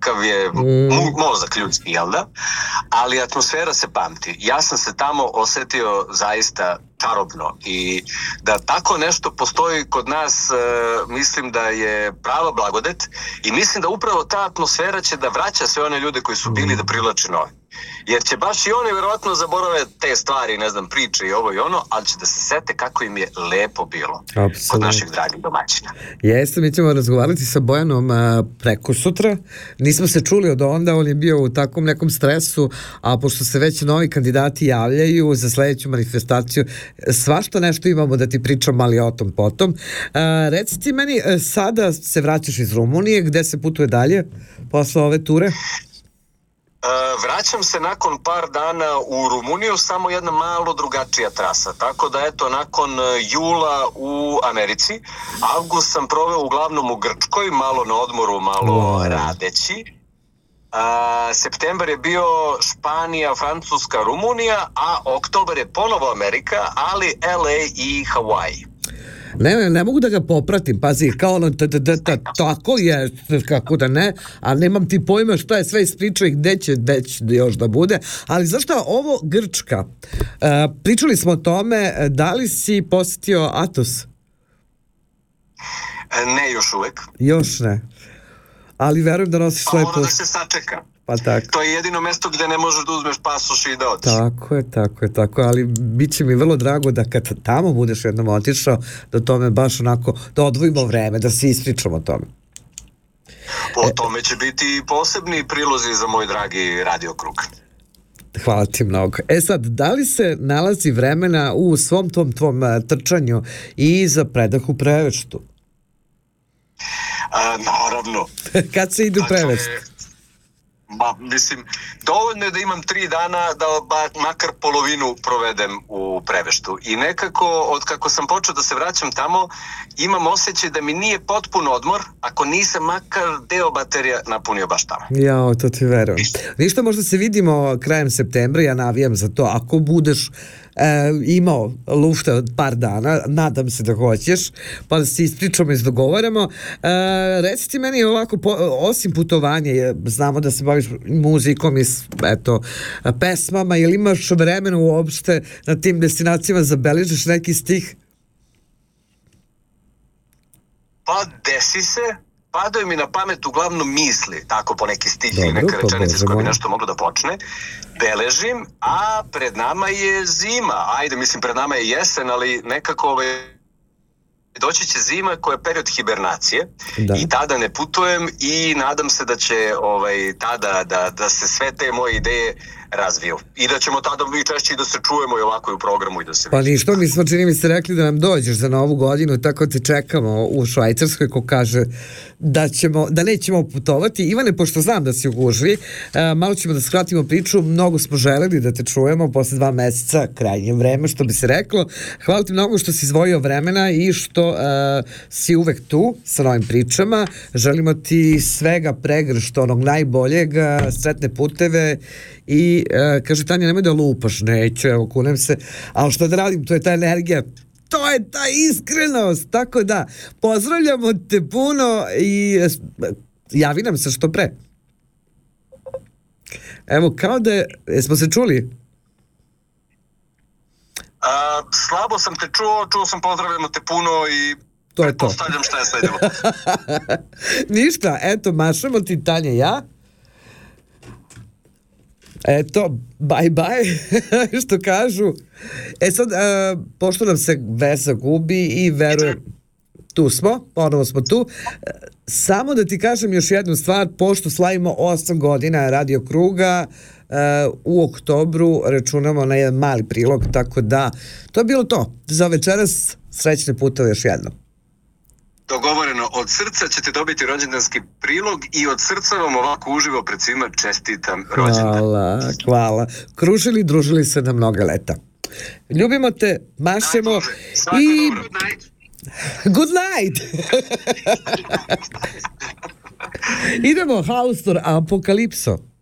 kakav je mozak ljudski, jel da? Ali atmosfera se pamti. Ja sam se tamo osetio zaista čarobno i da tako nešto postoji kod nas, mislim da je prava blagodet i mislim da upravo ta atmosfera će da vraća sve one ljude koji su bili da privlače nove. Jer će baš i oni verovatno zaborave te stvari, ne znam, priče i ovo i ono, ali će da se sete kako im je lepo bilo. Absolutno. Kod naših dragih domaćina. Jeste, mi ćemo razgovarati sa Bojanom preko sutra. Nismo se čuli od onda, on je bio u takvom nekom stresu, a pošto se već novi kandidati javljaju za sledeću manifestaciju, svašta nešto imamo da ti pričam, ali o tom potom. Reci ti meni, sada se vraćaš iz Rumunije, gde se putuje dalje posle ove ture? Vraćam se nakon par dana u Rumuniju, samo jedna malo drugačija trasa, tako da eto nakon jula u Americi, avgust sam proveo uglavnom u Grčkoj, malo na odmoru, malo radeći. Septembar je bio Španija, Francuska, Rumunija, a oktobar je ponovo Amerika, ali LA i Hawaii. Ne mogu da ga popratim, pazi, kao ono tako je, kako da ne, a nemam ti pojma šta je sve ispričao i gde će već još da bude, ali zašto ovo Grčka? Pričali smo o tome, da li si posjetio Atos? Ne, još uvek. Još ne, ali verujem da nosiš svoj put. Da se sačeka. Pa tako. To je jedino mesto gde ne možeš da uzmeš pasoš i da odeš. Tako je, ali bit će mi vrlo drago da kad tamo budeš jednom otišao, da tome baš onako, da odvojimo vreme, da se ispričamo o tome. O tome će biti posebni prilozi za moj dragi radiokrug. Hvala ti mnogo. Sad, da li se nalazi vremena u svom tvom trčanju i za predah u Preveštu? Naravno. Kad se ide u Preveštu? Mislim, dovoljno je da imam 3 dana da makar polovinu provedem u Preveštu i nekako od kako sam počeo da se vraćam tamo imam osjećaj da mi nije potpuno odmor ako nisam makar deo baterija napunio baš tamo. Jao, to ti verujem. Ništa, možda se vidimo krajem septembra, ja navijam za to, ako budeš imao lufta od par dana, nadam se da hoćeš, pa da se ispričamo i dogovaramo. Reci ti meni ovako, osim putovanja, znamo da se baviš muzikom i pesmama, ili imaš vremena uopšte na tim destinacijama zabeležiš neki stih? Pa desi se, padaju mi na pamet uglavnom misli, tako po neki stih ili neka rečenica s koja bi nešto moglo da počne. Beležim, a pred nama je zima. Ajde, mislim, pred nama je jesen, ali nekako doći će zima koja je period hibernacije i tada ne putujem i nadam se da će tada da se sve te moje ideje razviju. I da ćemo tada vi češće da se čujemo i ovako i u programu i da se... Pa ništa, mi smo čini mi se rekli da nam dođeš za novu godinu, tako te čekamo u Švajcarskoj, ko kaže da nećemo putovati. Ivane, pošto znam da si u gužvi, malo ćemo da skratimo priču, mnogo smo želeli da te čujemo posle 2 meseca, krajnje vreme, što bi se reklo. Hvala ti mnogo što si izdvojio vremena i što si uvek tu sa novim pričama. Želimo ti svega pregršt onog najboljeg, sretne puteve i kaže Tanja, nemoj da lupaš. Neću, evo, kunem se, ali što da radim, to je ta energija, to je ta iskrenost, tako da pozdravljamo te puno i javi nam se što pre. Evo, kao da smo se čuli? Slabo sam te čuo sam pozdravljamo te puno i to je to. Postavljam šta je sledilo. Ništa, eto, mašamo ti Tanja ja. Eto, bye, što kažu. Sad, pošto nam se veza gubi i verujem, tu smo, ponovo smo tu, samo da ti kažem još jednu stvar, pošto slavimo 8 godina Radio Kruga, u oktobru računamo na jedan mali prilog, tako da, to je bilo to. Za večeras, srećne putove još jednom. Dogovoreno, od srca ćete dobiti rođendanski prilog i od srca vam ovako uživo pred svima čestitam rođendan. Hvala. Kružili, družili se na mnoga leta. Ljubimo te, mašemo i... Good night! Idemo, Haustor, Apokalipso.